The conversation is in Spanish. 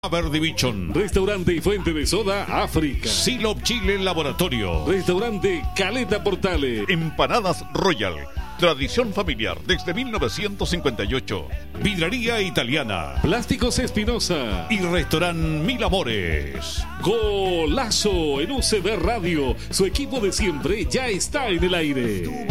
Verde Bichon, Restaurante y fuente de soda África, Silop Chile Laboratorio, Restaurante Caleta Portales, Empanadas Royal, tradición familiar desde 1958, Vidrería Italiana, Plásticos Espinosa y Restaurant Mil Amores. Golazo en UCB Radio, su equipo de siempre ya está en el aire.